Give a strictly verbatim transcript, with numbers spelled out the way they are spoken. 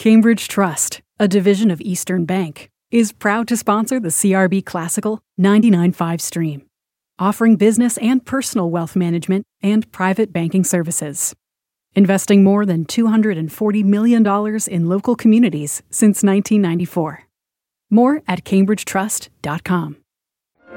Cambridge Trust, a division of Eastern Bank, is proud to sponsor the C R B Classical ninety-nine point five stream, offering business and personal wealth management and private banking services. Investing more than two hundred forty million dollars in local communities since nineteen ninety-four. More at cambridge trust dot com.